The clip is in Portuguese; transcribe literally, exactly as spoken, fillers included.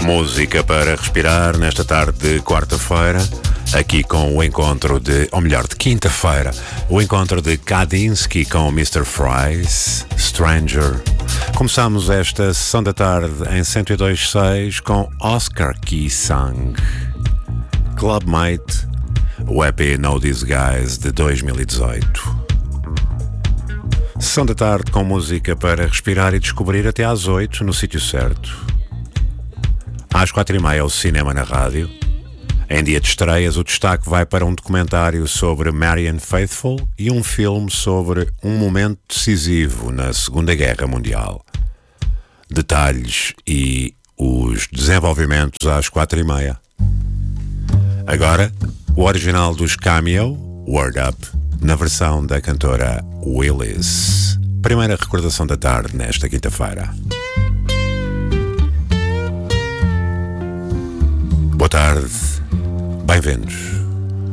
Música para respirar nesta tarde de quarta-feira, aqui com o encontro de, ou melhor, de quinta-feira, o encontro de Kadinsky com o mister Fries, Stranger. Começamos esta sessão da tarde em cento e dois ponto seis com Oscar Keysang, Clubmate, o E P No Disguise de dois mil e dezoito. Sessão da tarde com música para respirar e descobrir até às oito no sítio certo. Às quatro e meia, o cinema na rádio. Em dia de estreias, o destaque vai para um documentário sobre Marianne Faithfull e um filme sobre um momento decisivo na Segunda Guerra Mundial. Detalhes e os desenvolvimentos às quatro e meia. Agora, o original dos Cameo, Word Up, na versão da cantora Willis. Primeira recordação da tarde nesta quinta-feira. Boa tarde, bem-vindos.